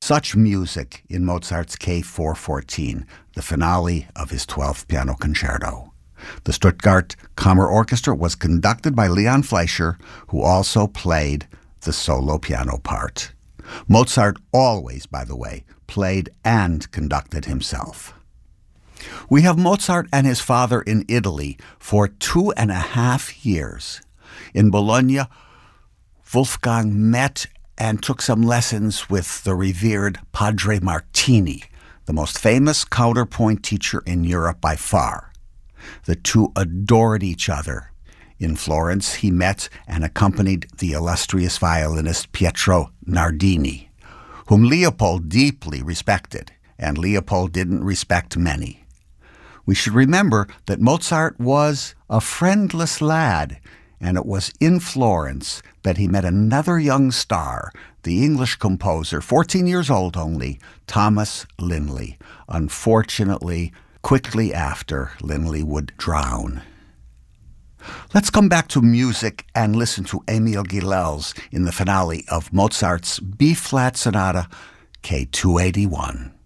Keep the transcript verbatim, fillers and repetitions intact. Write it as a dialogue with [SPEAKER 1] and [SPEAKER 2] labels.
[SPEAKER 1] Such music in Mozart's K four fourteen, the finale of his twelfth Piano Concerto. The Stuttgart Kammer Orchestra was conducted by Leon Fleischer, who also played the solo piano part. Mozart always, by the way, played and conducted himself. We have Mozart and his father in Italy for two and a half years. In Bologna, Wolfgang met and took some lessons with the revered Padre Martini, the most famous counterpoint teacher in Europe by far. The two adored each other. In Florence, he met and accompanied the illustrious violinist Pietro Nardini, whom Leopold deeply respected, and Leopold didn't respect many. We should remember that Mozart was a friendless lad, and it was in Florence that he met another young star, the English composer, fourteen years old only, Thomas Linley. Unfortunately, quickly after, Linley would drown. Let's come back to music and listen to Emil Gilels in the finale of Mozart's B-flat Sonata K two eighty-one.